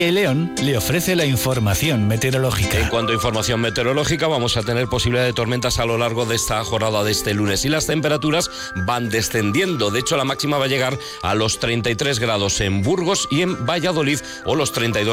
El León le ofrece la información meteorológica. En cuanto a información meteorológica, vamos a tener posibilidad de tormentas a lo largo de esta jornada de este lunes y las temperaturas van descendiendo. De hecho, la máxima va a llegar a los 33 grados en Burgos y en Valladolid o los 32